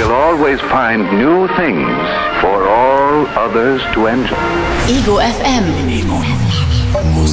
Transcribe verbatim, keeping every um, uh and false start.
will always find new things for all others to enjoy. Ego F M.